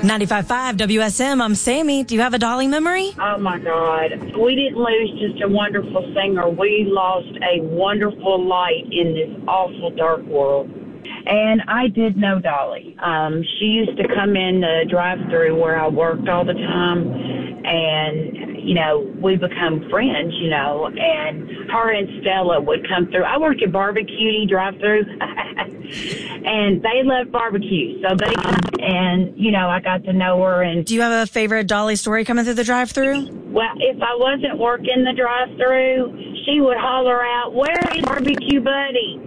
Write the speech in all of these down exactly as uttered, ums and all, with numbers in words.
ninety-five point five W S M, I'm Sammy. Do you have a Dolly memory? Oh, my God. We didn't lose just a wonderful singer. We lost a wonderful light in this awful dark world. And I did know Dolly. Um, she used to come in the drive-thru where I worked all the time. And, you know, we become friends, you know. And her and Stella would come through. I worked at Barbecue drive-thru. And they love barbecue. So they, and, you know, I got to know her. And do you have a favorite Dolly story coming through the drive-thru? Well, if I wasn't working the drive-thru, she would holler out, "Where is Barbecue Buddy?"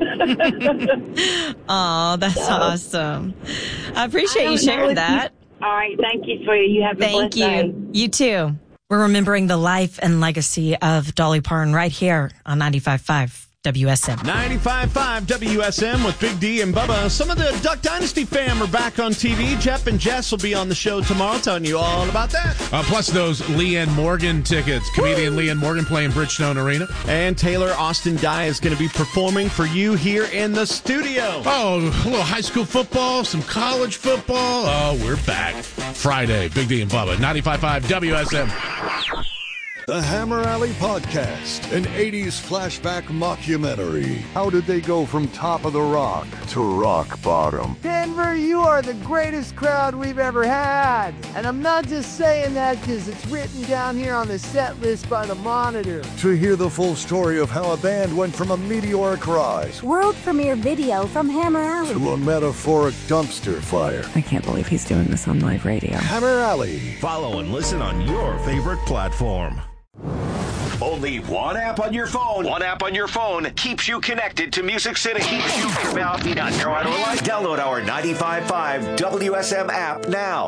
Oh, that's so awesome. I appreciate I you sharing that. You, all right. Thank you, sweetie. You have a Thank blessed you. day. You too. We're remembering the life and legacy of Dolly Parton right here on ninety-five point five W S M. ninety-five point five W S M with Big D and Bubba. Some of the Duck Dynasty fam are back on T V. Jeff and Jess will be on the show tomorrow telling you all about that. Uh, plus those Leanne Morgan tickets. Comedian Woo! Leanne Morgan playing Bridgestone Arena. And Taylor Austin Dye is going to be performing for you here in the studio. Oh, a little high school football, some college football. Oh, we're back. Friday, Big D and Bubba, ninety-five point five W S M. The Hammer Alley Podcast, an eighties flashback mockumentary. How did they go from top of the rock to rock bottom? Denver, you are the greatest crowd we've ever had. And I'm not just saying that because it's written down here on the set list by the Monitor. To hear the full story of how a band went from a meteoric rise, world premiere video from Hammer Alley, to a metaphoric dumpster fire. I can't believe he's doing this on live radio. Hammer Alley. Follow and listen on your favorite platform. Only one app on your phone. One app on your phone keeps you connected to Music City. Keeps you Download our ninety-five point five W S M app now.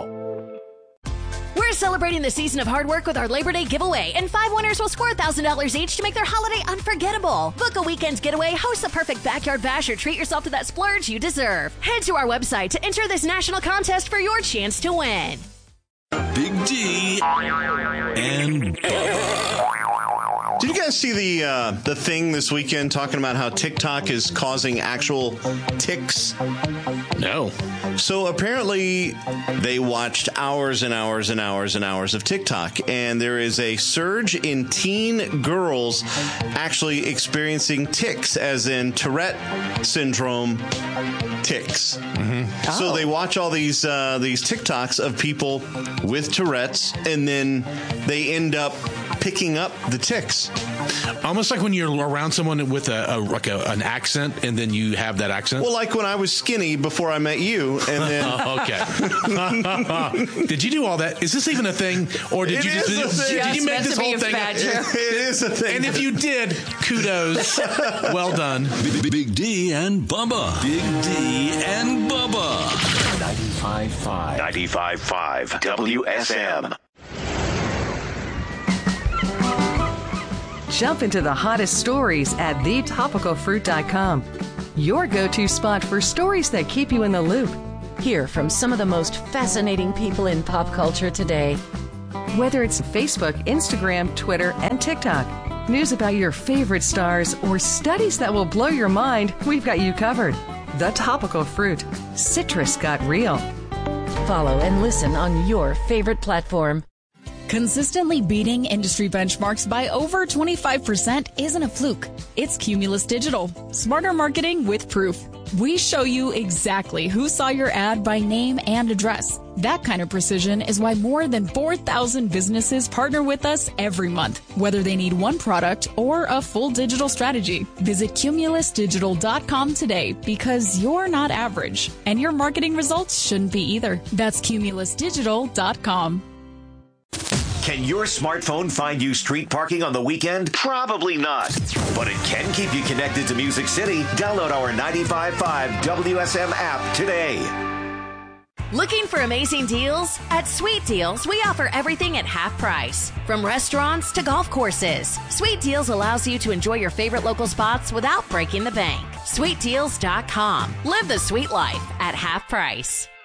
We're celebrating the season of hard work with our Labor Day giveaway, and five winners will score one thousand dollars each to make their holiday unforgettable. Book a weekend's getaway, host the perfect backyard bash, or treat yourself to that splurge you deserve. Head to our website to enter this national contest for your chance to win. Big D and Did you guys see the uh, the thing this weekend talking about how TikTok is causing actual ticks? No. So apparently they watched hours and hours and hours and hours of TikTok, and there is a surge in teen girls actually experiencing tics, as in Tourette syndrome tics. Mm-hmm. Oh. So they watch all these uh, these TikToks of people with Tourette's, and then they end up picking up the tics. Almost like when you're around someone with a, a like a, an accent, and then you have that accent. Well, like when I was skinny before I met you, and then okay. Did you do all that? Is this even a thing, or did it you just did, did you make this whole thing? It, it is a thing. And if you did, kudos. Well done. Big, Big D and Bubba. Big D and Bubba. ninety-five point five. ninety-five point five W S M. Jump into the hottest stories at the topical fruit dot com. Your go-to spot for stories that keep you in the loop. Hear from some of the most fascinating people in pop culture today. Whether it's Facebook, Instagram, Twitter, and TikTok, news about your favorite stars, or studies that will blow your mind, we've got you covered. The Topical Fruit. Citrus got real. Follow and listen on your favorite platform. Consistently beating industry benchmarks by over twenty-five percent isn't a fluke. It's Cumulus Digital. Smarter marketing with proof. We show you exactly who saw your ad by name and address. That kind of precision is why more than four thousand businesses partner with us every month, whether they need one product or a full digital strategy. Visit cumulus digital dot com today, because you're not average, and your marketing results shouldn't be either. That's cumulus digital dot com. Can your smartphone find you street parking on the weekend? Probably not. But it can keep you connected to Music City. Download our ninety-five point five W S M app today. Looking for amazing deals? At Sweet Deals, we offer everything at half price. From restaurants to golf courses, Sweet Deals allows you to enjoy your favorite local spots without breaking the bank. sweet deals dot com. Live the sweet life at half price.